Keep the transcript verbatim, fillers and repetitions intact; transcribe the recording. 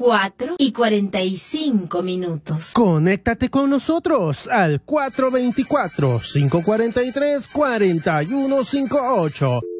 cuatro y cuarenta y cinco minutos. Conéctate con nosotros al cuatro dos cuatro, cinco cuatro tres, cuatro uno cinco ocho.